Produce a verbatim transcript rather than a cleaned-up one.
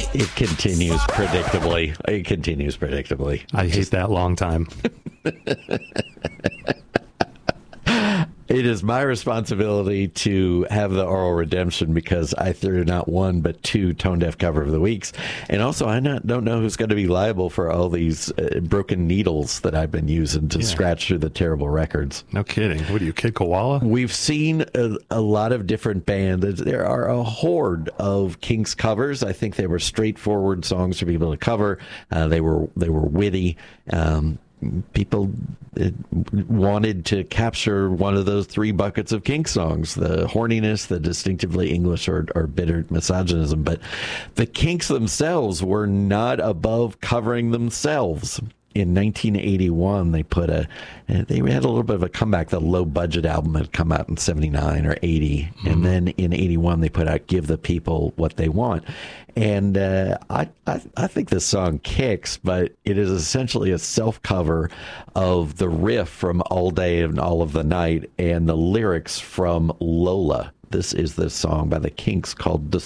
It continues predictably. It continues predictably. I hate that long time. It is my responsibility to have the oral redemption because I threw not one but two Tone Deaf Cover of the Weeks. And also, I not, don't know who's going to be liable for all these uh, broken needles that I've been using to yeah. scratch through the terrible records. No kidding. What are you, Kid Koala? We've seen a, a lot of different bands. There are a horde of Kinks covers. I think they were straightforward songs for people to cover. Uh, they were they were witty. Um, People wanted to capture one of those three buckets of Kinks songs, the horniness, the distinctively English or, or bitter misogynism. But the Kinks themselves were not above covering themselves. In nineteen eighty-one, they put a, they had a little bit of a comeback. The Low Budget album had come out in seventy-nine or eighty. Mm-hmm. And then in eighty-one, they put out Give the People What They Want. And uh, I, I I think this song kicks, but it is essentially a self-cover of the riff from All Day and All of the Night and the lyrics from Lola. This is the song by the Kinks called